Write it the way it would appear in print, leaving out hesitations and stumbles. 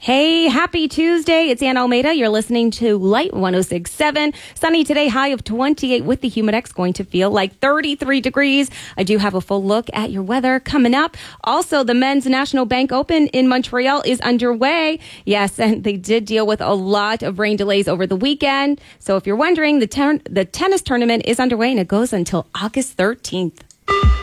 Hey, happy Tuesday. It's Ann Almeida. You're listening to Light 106.7. Sunny today, high of 28 with the Humidex, going to feel like 33 degrees. I do have a full look at your weather coming up. Also, the Men's National Bank Open in Montreal is underway. Yes, and they did deal with a lot of rain delays over the weekend. So if you're wondering, the tennis tournament is underway and it goes until August 13th.